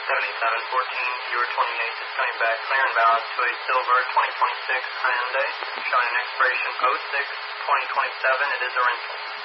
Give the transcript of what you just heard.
7714, viewer 28 is coming back, clear and valid to a silver 2026 Hyundai, showing an expiration 06-2027. It is a rental.